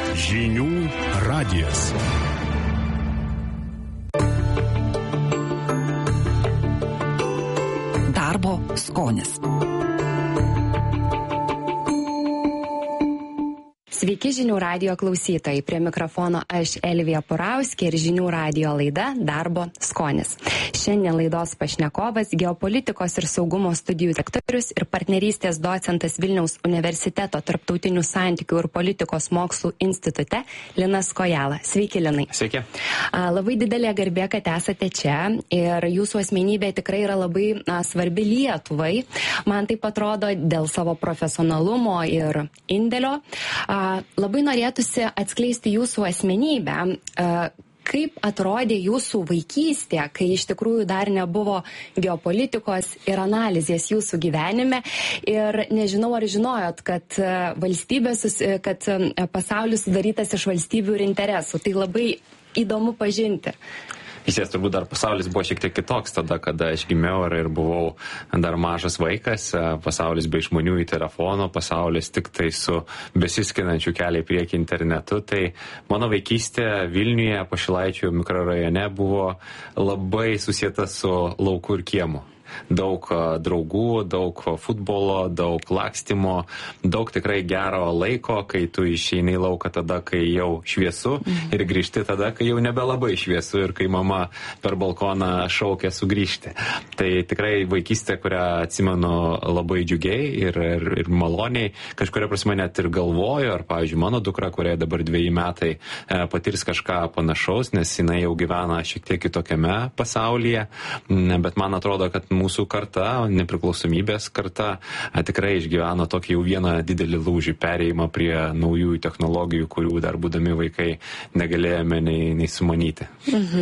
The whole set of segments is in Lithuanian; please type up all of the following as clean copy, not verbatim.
Žinių radijas. Darbo skonis. Sveiki žinių radijo klausytojai. Prie mikrofono aš Elvija Purauskė ir žinių radijo laida Darbo skonis. Šiandien laidos pašnekovas geopolitikos ir saugumo studijų lektorius ir partnerystės docentas Vilniaus universiteto tarptautinių santykių ir politikos mokslų institute Linas Kojala. Sveiki, Linai. Sveiki. Labai didelė garbė, kad esate čia ir jūsų asmenybė tikrai yra labai svarbi Lietuvai. Man taip atrodo dėl savo profesionalumo ir indėlio. Labai norėtųsi atskleisti jūsų asmenybę. Kaip atrodė jūsų vaikystė, kai iš tikrųjų dar nebuvo geopolitikos ir analizės jūsų gyvenime? Ir nežinau, ar žinojot, kad pasaulis sudarytas iš valstybių ir interesų. Tai labai įdomu pažinti. Iš turbūt dar pasaulis buvo šiek tiek kitoks tada, kada aš gimiau ir buvau dar mažas vaikas, pasaulis be išmaniųjų telefonų, pasaulis tik tai su besiskinančiu kelią į priekį internetu. Tai mano vaikystė Vilniuje, Pašilaičių mikrorajone buvo labai susieta su lauku ir kiemu. Daug draugų, daug futbolo, daug lakstymo, daug tikrai gero laiko, kai tu išeini į lauką tada, kai jau šviesu ir grįžti tada, kai jau nebelabai šviesu ir kai mama per balkoną šaukia sugrįžti. Tai tikrai vaikystė, kurią atsimenu labai džiugiai ir maloniai, kažkuria prasme net ir galvoju, ar pavyzdžiui mano dukra, kuriai dabar 2 metai, patirs kažką panašaus, nes jinai jau gyvena šiek tiek kitokiame pasaulyje, bet man atrodo, kad mūsų karta, nepriklausomybės karta, tikrai išgyveno tokį jau vieną didelį lūžį, perėjimą prie naujųjų technologijų, kurių dar būdami vaikai negalėjome nei sumanyti.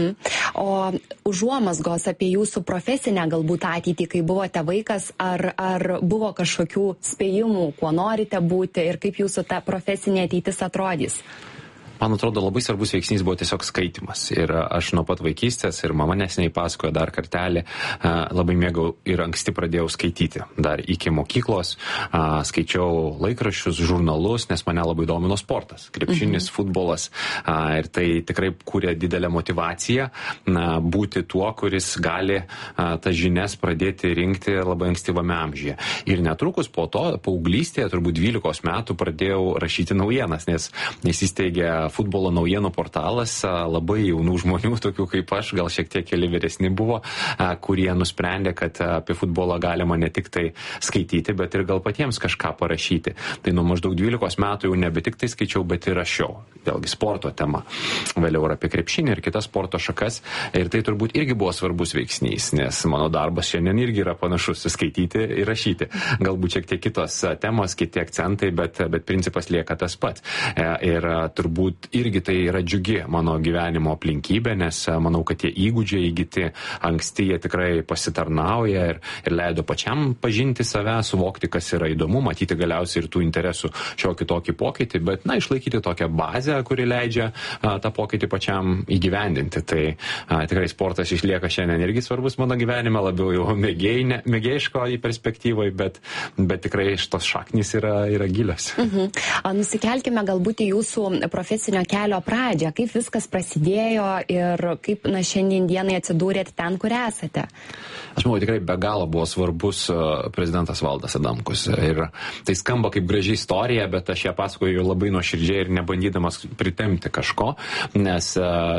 O užuomazgos apie jūsų profesinę galbūt ateitį, kai buvote vaikas, ar buvo kažkokių spėjimų, kuo norite būti ir kaip jūsų ta profesinė ateitis atrodys? Man atrodo, labai svarbus veiksnys buvo tiesiog skaitimas. Ir aš nuo pat vaikystės, ir mama neseniai pasakojo dar kartelį, labai mėgau ir anksti pradėjau skaityti. Dar iki mokyklos skaičiau laikraščius, žurnalus, nes mane labai domino sportas, krepšinis, futbolas. Ir tai tikrai kūrė didelę motyvaciją būti tuo, kuris gali tas žinias pradėti rinkti labai ankstyvame amžiuje. Ir netrukus po to, paauglystėje, turbūt 12 metų, pradėjau rašyti naujienas, nes įsteigė futbolo naujienų portalas, labai jaunų žmonių, tokių kaip aš, gal šiek tiek keli vyresni buvo, kurie nusprendė, kad apie futbolą galima ne tik tai skaityti, bet ir gal patiems kažką parašyti. Tai nuo maždaug 12 metų jau nebe tik tai skaičiau, bet ir rašiau. Vėlgi sporto tema. Vėliau ir apie krepšinį ir kitas sporto šakas. Ir tai turbūt irgi buvo svarbus veiksnys, nes mano darbas šiandien irgi yra panašus - skaityti ir rašyti. Galbūt šiek tiek kitos temos, kiti akcentai, bet principas lieka tas pats. Ir turbūt irgi tai yra džiugi mano gyvenimo aplinkybė, nes manau, kad tie įgūdžiai įgyti anksti, jie tikrai pasitarnauja ir leido pačiam pažinti save, suvokti, kas yra įdomu, matyti galiausiai ir tų interesų šiokį tokį pokytį, bet, išlaikyti tokią bazę, kuri leidžia tą pokytį pačiam įgyvendinti. Tai tikrai sportas išlieka šiandien irgi svarbus mano gyvenime, labiau jau mėgėjiško į perspektyvai, bet tikrai šitos šaknys yra gilios. Nusikelkime galbūt į jūsų profesinio kelio pradžią, kaip viskas prasidėjo ir kaip šiandien dienai atsidūrėt ten, kur esate? Aš manau, tikrai be galo buvo svarbus prezidentas Valdas Adamkus. Ir tai skamba kaip graži istorija, bet aš ją pasakoju labai nuoširdžiai ir nebandydamas pritempti kažko, nes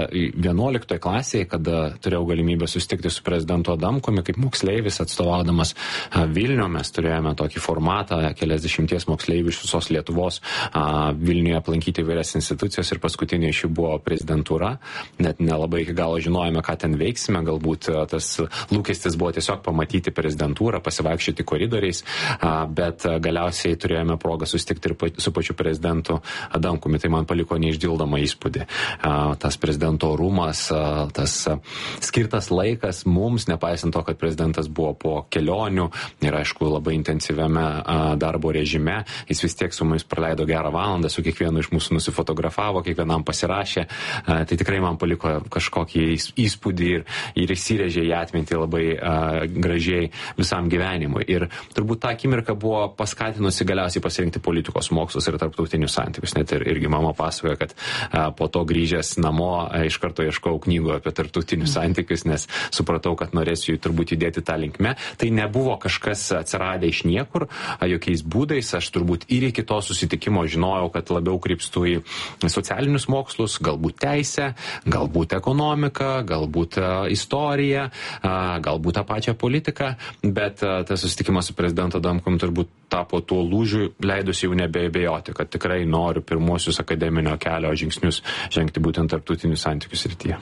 11 klasėje, kada turėjau galimybę susitikti su prezidentu Adamkumi kaip moksleivis atstovaudamas Vilnių, mes turėjome tokį formatą, keliasdešimties moksleivių iš visos Lietuvos Vilniuje aplankyti įvairias institucijas ir paskutinė iš jų buvo prezidentūra. Net nelabai iki galo žinojome, ką ten veiksime, galbūt tas lūkestis buvo tiesiog pamatyti prezidentūrą, pasivaikščioti koridoriais, bet galiausiai turėjome progą susitikti ir su pačiu prezidentu Adamkumi. Tai man paliko neišdildomą įspūdį. Tas prezidento rūmas, tas skirtas laikas mums, nepaisant to, kad prezidentas buvo po kelionių ir aišku labai intensyviame darbo režime, jis vis tiek su mumis praleido gerą valandą, su kiekvienu iš mūsų nusifotografavo fotografavo, kiekvienam pasirašė, tai tikrai man paliko kažkokį įspūdį ir įsirėžė į atmintį labai gražiai visam gyvenimui. Ir turbūt ta akimirka buvo paskatinusi galiausiai pasirinkti politikos mokslus ir tarptautinius santykius. Net irgi mama pasakoja, kad po to grįžęs namo iš karto ieškojau knygų apie tarptautinius santykius, nes supratau, kad norėsiu turbūt judėti tą linkmę. Tai nebuvo kažkas atsiradę iš niekur, jokiais būdais. Aš turbūt ir iki to susitikimo žinojau, kad labiau krypstu į socialinius mokslus, galbūt teisę, galbūt ekonomiką, galbūt istoriją, galbūt tą pačią politiką, bet tas susitikimas su prezidentu Adamkum turbūt tapo tuo lūžiu, leidus jau nebeabejoti, kad tikrai noriu pirmuosius akademinio kelio žingsnius žengti būtent tarptautinių santykių srityje.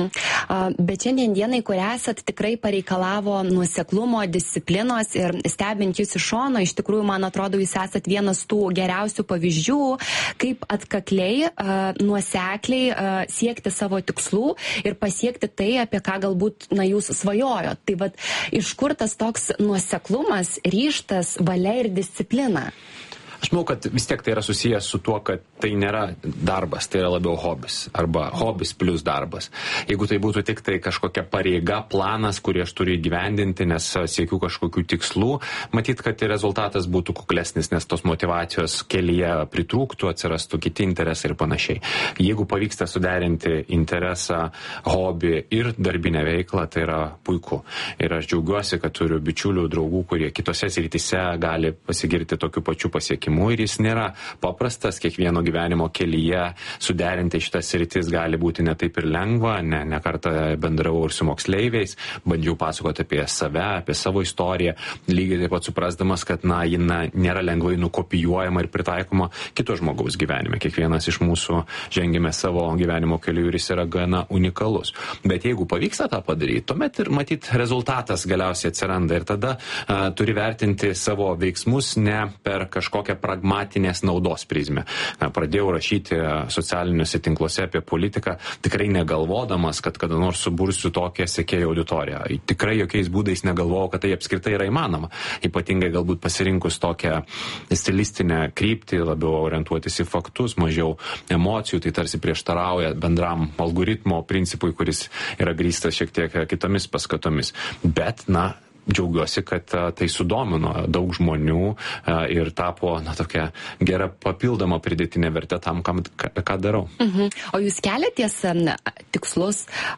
Bet šiandien dienai, kur esat, tikrai pareikalavo nuoseklumo, disciplinos ir stebint jūs iš šono, iš tikrųjų, man atrodo, jūs esat vienas tų geriausių pavyzdžių, kaip atkakliai, nuosekliai siekti savo tikslų ir pasiekti tai, apie ką galbūt jūs svajojot. Tai vat, iš kur tas toks nuoseklumas, ryžtas, valia ir disciplina? Aš manau, kad vis tiek tai yra susijęs su tuo, kad tai nėra darbas, tai yra labiau hobis, arba hobis plus darbas. Jeigu tai būtų tik tai kažkokia pareiga, planas, kurį aš turiu įgyvendinti, nes siekiu kažkokių tikslų, matyt, kad rezultatas būtų kuklesnis, nes tos motyvacijos kelyje pritrūktų, atsirastų kiti interesai ir panašiai. Jeigu pavyksta suderinti interesą, hobį ir darbinę veiklą, tai yra puiku. Ir aš džiaugiuosi, kad turiu bičiulių, draugų, kurie kitose srityse gali pasigirti tokiu pačiu pasiekimu. Ir jis nėra paprastas, kiekvieno gyvenimo kelyje suderinti šitas sritis gali būti ne taip ir lengva, ne kartą bendravau ir su moksleiviais, bandžiau pasakoti apie save, apie savo istoriją, lygiai taip pat suprasdamas, kad ji nėra lengvai nukopijuojama ir pritaikoma kito žmogaus gyvenime. Kiekvienas iš mūsų žengėme savo gyvenimo keliu ir jis yra gana unikalus. Bet jeigu pavyksta tą padaryti, tuomet ir matyt rezultatas galiausiai atsiranda ir tada turi vertinti savo veiksmus ne per kažkokią pragmatinės naudos prizmę. Pradėjau rašyti socialiniuose tinkluose apie politiką, tikrai negalvodamas, kad kada nors subursiu tokią sekėjų auditoriją. Tikrai jokiais būdais negalvojau, kad tai apskritai yra įmanoma. Ypatingai galbūt pasirinkus tokią stilistinę kryptį, labiau orientuotis į faktus, mažiau emocijų, tai tarsi prieštarauja bendram algoritmo principui, kuris yra grįstas šiek tiek kitomis paskatomis. Bet, džiaugiuosi, kad tai sudomino daug žmonių ir tapo tokia gera papildoma pridėtinė vertė tam, ką darau. O jūs keliatės tikslus,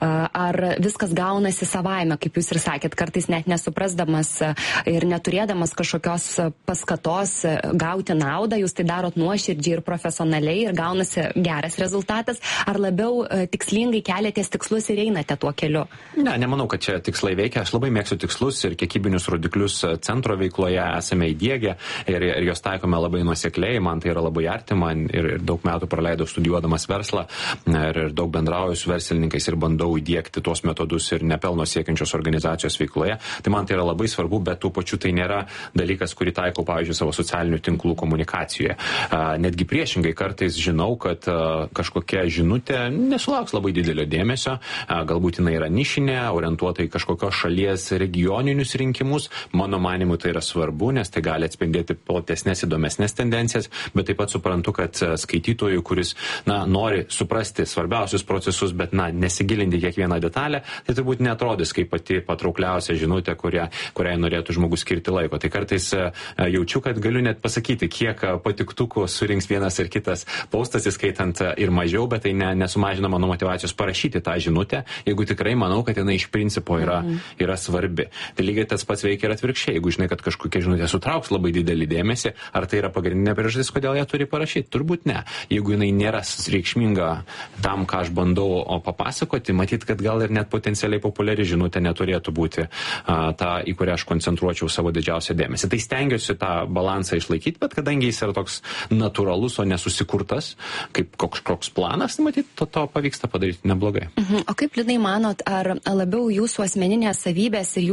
ar viskas gaunasi savaime, kaip jūs ir sakėt, kartais net nesuprasdamas ir neturėdamas kažkokios paskatos gauti naudą, jūs tai darot nuoširdžiai ir profesionaliai ir gaunasi geras rezultatas, ar labiau tikslingai keliatės tikslus ir einate tuo keliu? Ne, nemanau, kad čia tikslai veikia. Aš labai mėgstu tikslus ir kiekybinius rodiklius centro veikloje esame įdiegę ir jos taikome labai nuosekliai, man tai yra labai artima ir daug metų praleidau studijuodamas verslą ir daug bendrauju su verslininkais ir bandau įdiegti tuos metodus ir nepelno siekiančios organizacijos veikloje. Tai man tai yra labai svarbu, bet tuo pačiu tai nėra dalykas, kurį taikau, pavyzdžiui, savo socialinių tinklų komunikacijoje. Netgi priešingai kartais žinau, kad kažkokia žinutė nesulauks labai didelio dėmesio, galbūt jinai yra nišinė, orientuota į kažkokios šalies regioninius rinkimus. Mano manimu tai yra svarbu, nes tai gali atspindėti platesnės įdomesnės tendencijas, bet taip pat suprantu, kad skaitytojui, kuris nori suprasti svarbiausius procesus, bet nesigilinti kiekvieną detalę, tai turbūt netrodys kaip pati patraukliausia žinutė, kuriai norėtų žmogus skirti laiko. Tai kartais jaučiu, kad galiu net pasakyti, kiek patiktukų surinks vienas ir kitas postas, įskaitant ir mažiau, bet tai nesumažina mano motyvacijos parašyti tą žinutę, jeigu tikrai manau, kad jinai iš principo yra svarbi. Tai lygiai tas pats veikia ir atvirkščiai. Jeigu žinai, kad kažkokia žinutė sutrauks labai didelį dėmesį, ar tai yra pagrindinė priežastis, kodėl ją turi parašyti? Turbūt ne. Jeigu jinai nėra reikšminga tam, ką aš bandau papasakoti, matyt, kad gal ir net potencialiai populiari žinutė neturėtų būti ta, į kurią aš koncentruočiau savo didžiausią dėmesį. Tai stengiuosi tą balansą išlaikyti, bet kadangi jis yra toks natūralus, o nesusikurtas, kaip koks planas, matyt, to pavyksta padaryti neblogai. O kaip, Linai, manot, ar labiau jūsų asmeninės savybės ir jūsų pačio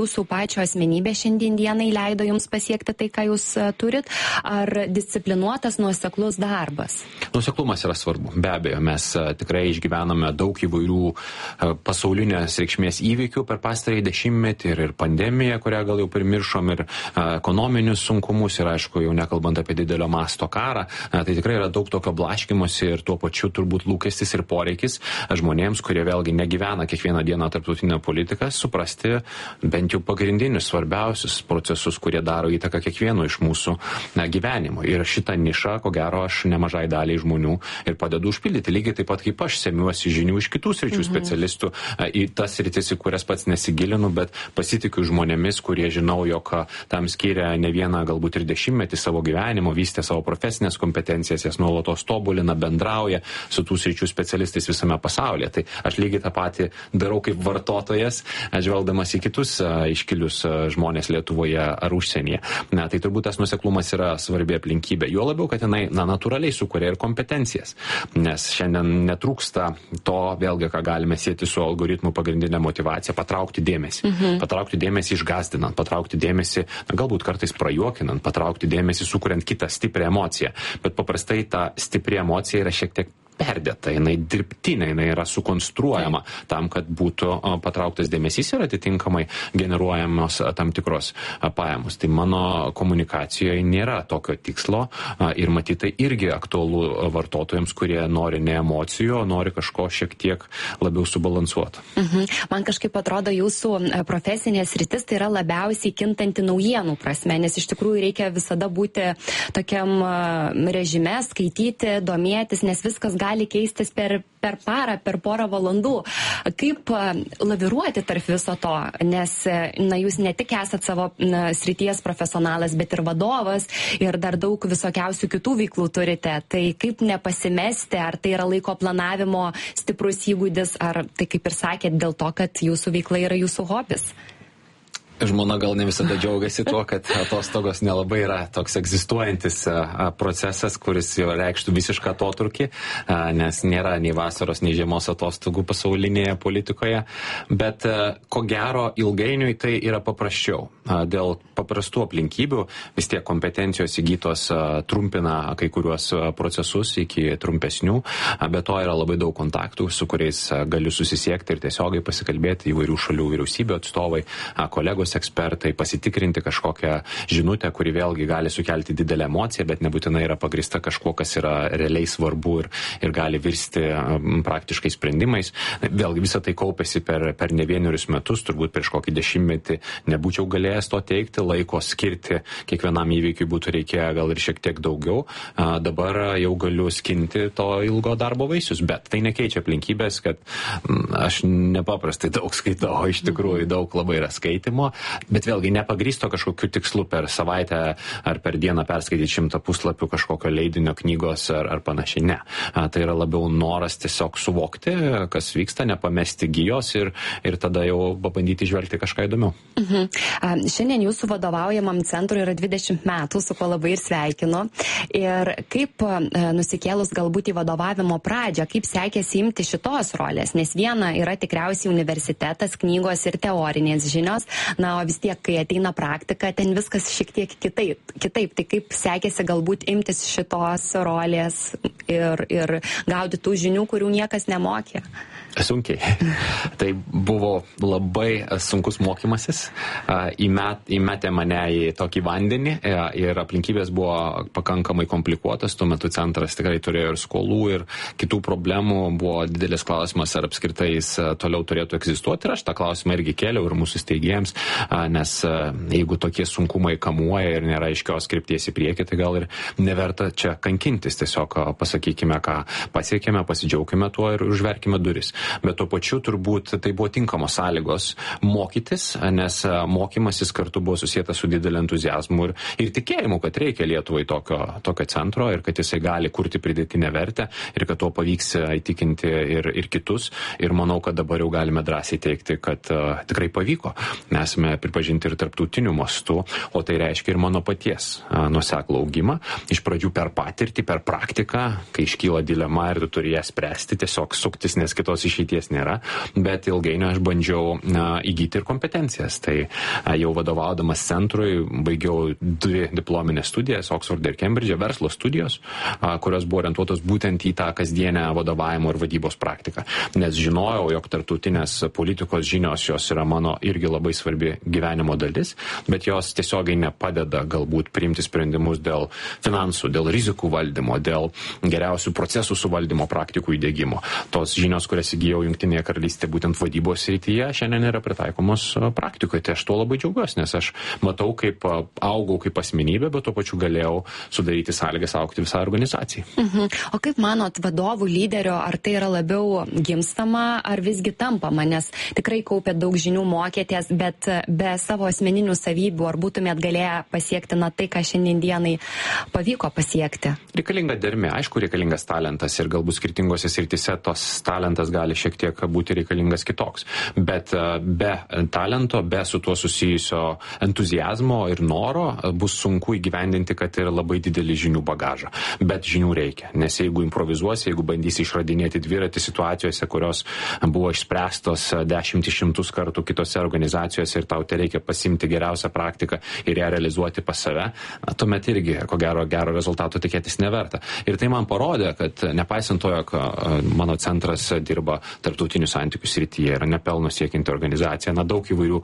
ukrainiečio asmenybė šiandienai leido jums pasiekti tai, ką jūs turit, ar disciplinuotas nuoseklus darbas? Nuoseklumas yra svarbu. Be abejo, mes tikrai išgyvename daug įvairių pasaulinės reikšmės įvykių per pastarąjį dešimtmetį ir pandemiją, kurią gal jau primiršom, ir ekonominius sunkumus, ir aišku, jau nekalbant apie didelio masto karą. Tai tikrai yra daug tokio blaškymosi ir tuo pačiu turbūt lūkestis ir poreikis žmonėms, kurie vėlgi negyvena kiekvieną dieną tarptautinę politiką, suprasti bent jau pagrindinius, svarbiausius procesus, kurie daro įtaką kiekvieno iš mūsų gyvenimo. Ir šitą nišą, ko gero, aš nemažai daliai žmonių ir padedu užpildyti. Lygiai taip pat kaip aš semiuosi žinių iš kitų sričių specialistų į tas sritis, į kurias pats nesigilinu, bet pasitikiu žmonėmis, kurie žinau, jog tam skiria ne vieną, galbūt ir dešimtmetį savo gyvenimo, vystė savo profesinės kompetencijas, jas nuolatos tobulina, bendrauja su tų sričių specialistais visame pasaulyje. Tai aš lygiai tą patį darau kaip vartotojas, žvelgdamas į kitus iškilius žmonės Lietuvoje ar užsienyje. Tai turbūt tas nuoseklumas yra svarbi aplinkybė. Jo labiau, kad jinai natūraliai sukuria ir kompetencijas. Nes šiandien netrūksta to, vėlgi, ką galime sieti su algoritmų pagrindinė motyvacija, patraukti dėmesį. Patraukti dėmesį išgąsdinant, patraukti dėmesį, galbūt kartais prajuokinant, patraukti dėmesį sukuriant kitą stiprią emociją. Bet paprastai ta stipri emocija yra šiek tiek perdėta, jinai dirbtinė, jinai yra sukonstruojama tam, kad būtų patrauktas dėmesys ir atitinkamai generuojamos tam tikros pajamos. Tai mano komunikacijoje nėra tokio tikslo ir matyt, tai irgi aktualu vartotojams, kurie nori ne emocijų, nori kažko šiek tiek labiau subalansuoto. Man kažkaip atrodo, jūsų profesinė sritis tai yra labiausiai kintanti naujienų prasme, nes iš tikrųjų reikia visada būti tokiam režime, skaityti, domėtis, nes viskas gali keistis per parą, per porą valandų. Kaip laviruoti tarp viso to? Nes jūs ne tik esat savo srities profesionalas, bet ir vadovas ir dar daug visokiausių kitų veiklų turite. Tai kaip nepasimesti, ar tai yra laiko planavimo stiprus įgūdis, ar tai, kaip ir sakėt, dėl to, kad jūsų veikla yra jūsų hobis? Žmona gal ne visada džiaugiasi tuo, kad atostogos nelabai yra toks egzistuojantis procesas, kuris jau reikštų visišką atotrūkį, nes nėra nei vasaros, nei žiemos atostogų pasaulinėje politikoje. Bet ko gero ilgainiui tai yra paprasčiau. Dėl paprastų aplinkybių vis tiek kompetencijos įgytos trumpina kai kuriuos procesus iki trumpesnių, bet to yra labai daug kontaktų, su kuriais galiu susisiekti ir tiesiogiai pasikalbėti įvairių šalių vyriausybių atstovai, kolegos ekspertai, pasitikrinti kažkokią žinutę, kuri vėlgi gali sukelti didelę emociją, bet nebūtinai yra pagrįsta kažkuo, kas yra realiai svarbu ir gali virsti praktiškai sprendimais. Vėlgi visą tai kaupėsi per ne vienerius metus, turbūt prieš kokį 10 metį nebūčiau galėjęs to teikti, laiko skirti kiekvienam įvykiui būtų reikėję gal ir šiek tiek daugiau. Dabar jau galiu skinti to ilgo darbo vaisius, bet tai nekeičia aplinkybės, kad aš nepaprastai daug skaitau, iš tikrųjų daug labai yra skaitimo. Bet vėlgi nepagrįsto kažkokiu tikslu per savaitę ar per dieną perskaityti 100 puslapių kažkokio leidinio, knygos ar panašiai. Ne. Tai yra labiau noras tiesiog suvokti, kas vyksta, nepamesti gijos ir tada jau pabandyti žvelgti kažką įdomiau. Šiandien jūsų vadovaujamam centrui yra 20 metų, su ko labai ir sveikinu. Ir kaip nusikėlus galbūt į vadovavimo pradžią, kaip sekėsi imti šitos rolės? Nes viena yra tikriausiai universitetas, knygos ir teorinės žinios. O vis tiek, kai ateina praktika, ten viskas šiek tiek kitaip. Tai kaip sekėsi galbūt imtis šitos rolės ir gauti tų žinių, kurių niekas nemokė? Sunkiai. Tai buvo labai sunkus mokymasis. Įmetė mane į tokį vandenį ir aplinkybės buvo pakankamai komplikuotas. Tuo metu centras tikrai turėjo ir skolų, ir kitų problemų. Buvo didelis klausimas, ar apskritai jis toliau turėtų egzistuoti. Ir aš tą klausimą irgi kėliau ir mūsų steigėjams, nes jeigu tokie sunkumai kamuoja ir nėra aiškios krypties į priekį, tai gal ir neverta čia kankintis. Tiesiog pasakykime, ką pasiekėme, pasidžiaugime tuo ir užverkime duris. Bet tuo pačiu turbūt tai buvo tinkamos sąlygos mokytis, nes mokymasis kartu buvo susietas su dideliu entuziazmu ir tikėjimu, kad reikia Lietuvai tokio centro ir kad jisai gali kurti pridėtinę vertę ir kad tuo pavyks įtikinti ir kitus. Ir manau, kad dabar jau galime drąsiai teigti, kad tikrai pavyko. Mes esame pripažinti ir tarptautiniu mastu, o tai reiškia ir mano paties nuoseklų augimą. Iš pradžių per patirtį, per praktiką, kai iškyla dilema ir tu turi ją spręsti, tiesiog suktis, nes kitos išeities nėra, bet ilgainiui aš bandžiau įgyti ir kompetencijas. Tai jau vadovaudamas centrui baigiau 2 diplominės studijas, Oksforde ir Kembridže, verslo studijos, kurios buvo orientuotos būtent į tą kasdienę vadovavimo ir vadybos praktiką. Nes žinojau, jog tarptautinės politikos žinios jos yra mano irgi labai svarbi gyvenimo dalis, bet jos tiesiogiai nepadeda galbūt priimti sprendimus dėl finansų, dėl rizikų valdymo, dėl geriausių procesų suvaldymo praktikų įdiegimo. Tos žinios, kurias įgijau Jungtinėje karalystėje būtent vadybos srityje, šiandien yra pritaikomos praktikoje. Tai aš tuo labai džiaugiuosi, nes aš matau, kaip augau kaip asmenybė, bet tuo pačiu galėjau sudaryti sąlygas augti visą organizaciją. O kaip manot, vadovų lyderio, ar tai yra labiau gimstama, ar visgi tampama, nes tikrai kaupėt daug žinių, mokėtės, bet be savo asmeninių savybių, ar būtumėt galėję pasiekti tai, ką šiandien dienai pavyko pasiekti? Reikalinga dermė, aišku, reikalingas talentas ir galbūt skirtingose srityse tos talentas gali šiek tiek būti reikalingas kitoks. Bet be talento, be su tuo susijusio entuziazmo ir noro bus sunku įgyvendinti, kad yra labai didelį žinių bagažą. Bet žinių reikia, nes jeigu improvizuosi, jeigu bandysi išradinėti dviratį situacijose, kurios buvo išspręstos 10-100 kartų kitose organizacijose ir tau tai reikia pasimti geriausią praktiką ir ją realizuoti pas save, tuomet irgi, ko gero rezultato tikėtis neverta. Ir tai man parodė, kad nepaisant to, jog mano centras dirba tarptautinių santykių srityje, yra nepelno siekianti organizacija, daug įvairių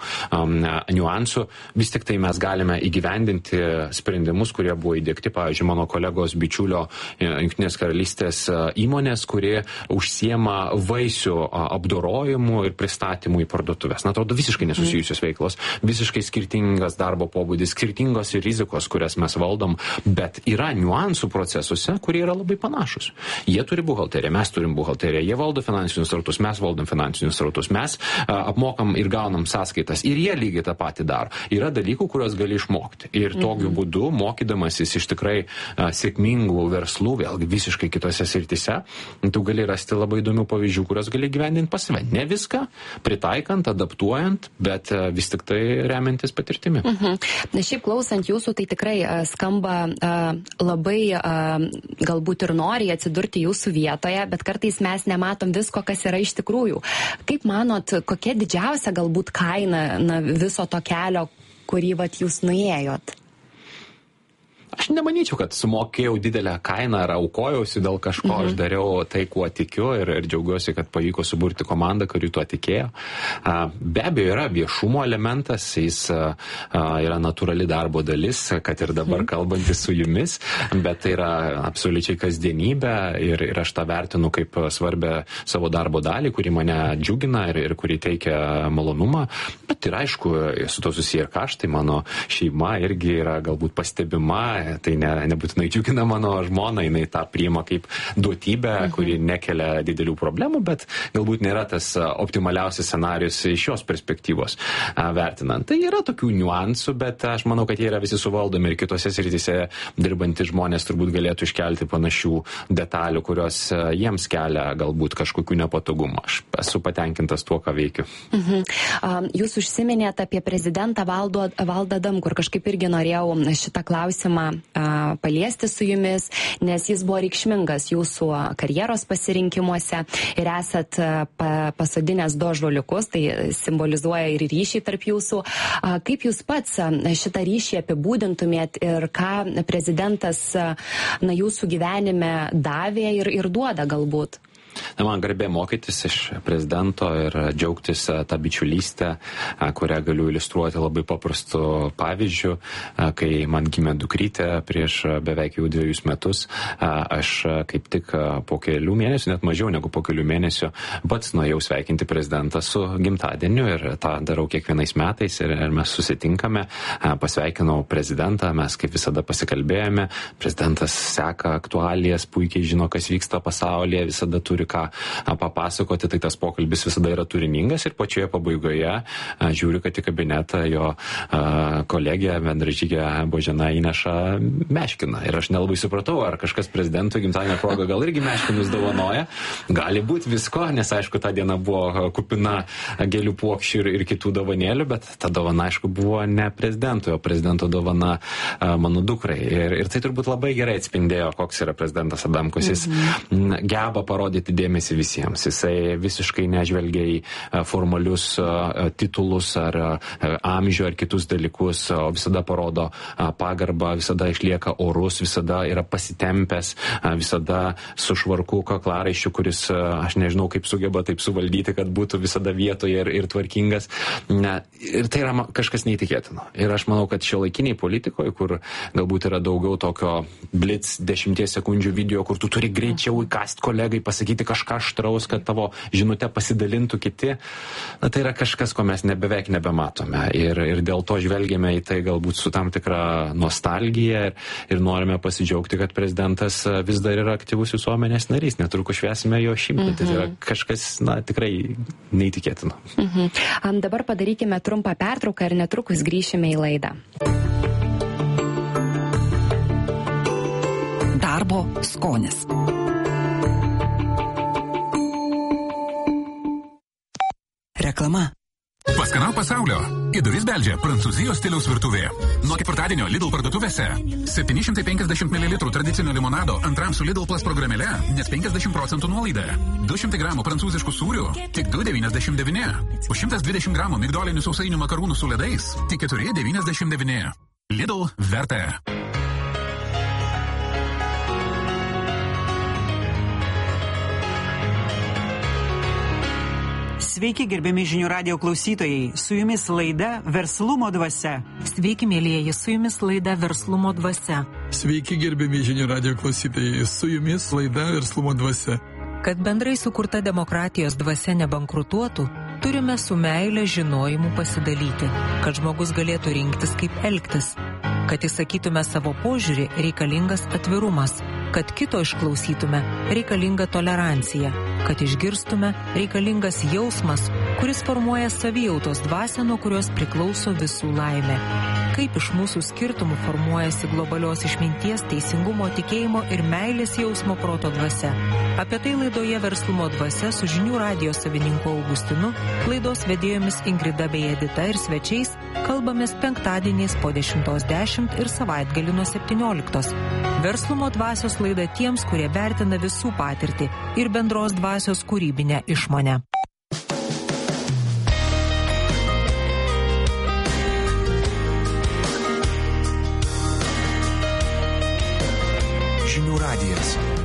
niuansų, vis tik tai mes galime įgyvendinti sprendimus, kurie buvo įdiegti, pavyzdžiui, mano kolegos bičiulio Jungtinės karalystės įmonės, kurie užsiema vaisių apdorojimu ir pristatymu į parduotuvės. Atrodo, visiškai nesusijusios veiklos, visiškai skirtingas darbo pobūdis, skirtingos ir rizikos, kurias mes valdom, bet yra niuansų procesuose, kurie yra labai panašus. Jie turi buhalteriją, mes turim buhalteriją, jie valdo finansinius srautus, mes valdom finansinius srautus, mes apmokam ir gaunam sąskaitas ir jie lygiai tą patį daro. Yra dalykų, kuriuos gali išmokti. Ir tokiu būdu, mokydamasis iš tikrai sėkmingų verslų, vėlgi visiškai kitose srityse, tu gali rasti labai įdomių pavyzdžių, kuriuos gali gyvendinti pas save. Ne viską, pritaikant, adaptuojant, bet vis tik tai remiantis patirtimi. Šiaip klausant jūsų, tai tikrai skamba labai galbūt ir nori atsidurti jūsų vietoje, bet kartais mes nematom visko, kas yra iš tikrųjų. Kaip manot, kokia didžiausia galbūt kaina viso to kelio, kurį jūs nuėjot? Aš nemanyčiau, kad sumokėjau didelę kainą ar aukojausi dėl kažko, aš dariau tai, kuo tikiu ir džiaugiuosi, kad pavyko suburti komandą, kuri tuo tikėjo. Be abejo, yra viešumo elementas, jis yra natūrali darbo dalis, kad ir dabar kalbantis su jumis, bet tai yra absoliučiai kasdienybė ir aš tą vertinu kaip svarbę savo darbo dalį, kuri mane džiugina ir kuri teikia malonumą, bet ir aišku, su to susiję ir kaštai, mano šeima irgi yra galbūt pastebima, tai nebūtinai džiugina mano žmona, jinai tą priima kaip duotybę, kuri nekelia didelių problemų, bet galbūt nėra tas optimaliausias scenarius iš šios perspektyvos vertinant. Tai yra tokių niuansų, bet aš manau, kad jie yra visi suvaldomi ir kitose srityse dirbantys žmonės turbūt galėtų iškelti panašių detalių, kurios jiems kelia galbūt kažkokių nepatogumų. Aš esu patenkintas tuo, ką veikiu. Jūs užsiminėte apie prezidentą Valdą Adamkų ir kažkaip irgi norėjau šitą klausimą paliesti su jumis, nes jis buvo reikšmingas jūsų karjeros pasirinkimuose ir esat pasodinęs 2 ąžuoliukus, tai simbolizuoja ir ryšį tarp jūsų. Kaip jūs pats šitą ryšį apibūdintumėt ir ką prezidentas jūsų gyvenime davė ir duoda galbūt? Man garbė mokytis iš prezidento ir džiaugtis tą bičiulystę, kurią galiu iliustruoti labai paprastu pavyzdžiu. Kai man gimė dukrytė prieš beveik jau 2 metus, aš kaip tik po kelių mėnesių, net mažiau negu po kelių mėnesių, pats nuėjau sveikinti prezidentą su gimtadieniu ir tą darau kiekvienais metais ir mes susitinkame, pasveikinau prezidentą, mes kaip visada pasikalbėjome, prezidentas seka aktualijas, puikiai žino, kas vyksta pasaulyje, visada turi ką papasakoti, tai tas pokalbis visada yra turiningas ir pačioje pabaigoje žiūriu, kad į kabinetą jo kolegė, bendražygė Božena įneša meškiną. Ir aš nelabai supratau, ar kažkas prezidentui gimtadienio proga gal irgi meškinus dovanoja. Gali būti visko, nes aišku, ta diena buvo kupina gėlių puokščių ir kitų dovanėlių, bet ta dovana, aišku, buvo ne prezidentui, o prezidento dovana mano dukrai. Ir tai turbūt labai gerai atspindėjo, koks yra prezidentas Adamkus. Jis geba parodyti dėmesį visiems. Jisai visiškai nežvelgia į formalius titulus ar amžių ar kitus dalykus, o visada parodo pagarbą, visada išlieka orus, visada yra pasitempęs, visada su švarku kaklaraiščiu, kuris, aš nežinau, kaip sugeba taip suvaldyti, kad būtų visada vietoje ir tvarkingas. Ir tai yra kažkas neįtikėtino. Ir aš manau, kad šiuolaikiniai politikoje, kur galbūt yra daugiau tokio blitz 10 sekundžių video, kur tu turi greičiau įkast kolegai, pasakyti kažką aštraus, kad tavo žinutę pasidalintų kiti, tai yra kažkas, ko mes beveik nebematome. Ir dėl to žvelgiame į tai galbūt su tam tikra nostalgija ir norime pasidžiaugti, kad prezidentas vis dar yra aktyvus visuomenės narys. Netrukus švęsime jo 100. Tai yra kažkas, tikrai neįtikėtino. Dabar padarykime trumpą pertrauką ir netrukus grįšime į laidą. Darbo skonis. Reklama. Paskanau pasaulio. Į duris beldžia Prancūzijos stiliaus virtuvė. Nuo ketvirtadienio Lidl parduotuvėse 750 ml tradicinio limonado antram su Lidl Plus programėle, nes 50% nuolaida. 200 gramų prancūziškų sūrių, tik 2,99. Už 120 gramų migdolinių sausainių makarūnų su ledais, tik 4,99. Lidl verta. Sveiki, gerbiami žinių radijo klausytojai. Su jumis laida Verslumo dvasia. Sveiki, mėlyjeji, su jumis laida Verslumo dvasia. Sveiki, gerbiami žinių radijo klausytojai. Su jumis laida Verslumo dvasia. Kad bendrai sukurta demokratijos dvasia nebankrutuotų, turime su meile žinojimu pasidalyti, kad žmogus galėtų rinktis, kaip elgtis. Kad įsakytume savo požiūrį, reikalingas atvirumas. Kad kito išklausytume, reikalinga tolerancija. Kad išgirstume, reikalingas jausmas, kuris formuoja savijautos dvasią, nuo kurios priklauso visų laimė. Kaip iš mūsų skirtumų formuojasi globalios išminties, teisingumo, tikėjimo ir meilės jausmo proto dvasia. Apie tai laidoje Verslumo dvasia su žinių radijo savininku Augustinu, laidos vedėjomis Ingrida bei Edita ir svečiais kalbamės penktadieniais po 10:10 ir savaitgalį nuo 17. Verslumo dvasios laida tiems, kurie vertina visų patirtį ir bendros dvasios kūrybinę išmonę. Žinių radijas.